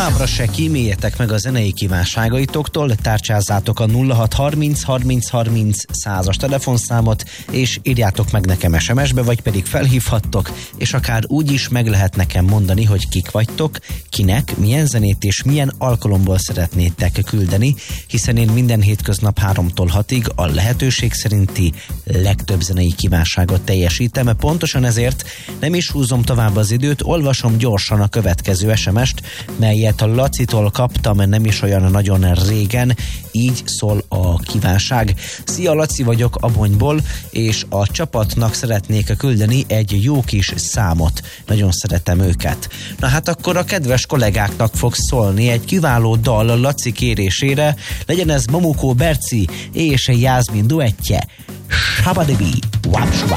Továbbra se kíméljetek meg a zenei kívánságaitoktól, tárcsázzátok a 0630 30 30 100-as telefonszámot, és írjátok meg nekem SMS-be, vagy pedig felhívhattok, és akár úgy is meg lehet nekem mondani, hogy kik vagytok, kinek, milyen zenét és milyen alkalomból szeretnétek küldeni, hiszen én minden hétköznap 3-tól 6-ig a lehetőség szerinti legtöbb zenei kívánságot teljesítem. Pontosan ezért nem is húzom tovább az időt, olvasom gyorsan a következő SMS-t, melyet a Lacitól kaptam nem is olyan nagyon régen, így szól a kívánság. Szia, Laci vagyok Abonyból, és a csapatnak szeretnék küldeni egy jó kis számot. Nagyon szeretem őket. Na hát akkor a kedves kollégáknak fog szólni egy kiváló dal Laci kérésére, legyen ez Momukó Berci és Jászmin duettje. Sabadibi, wapswa.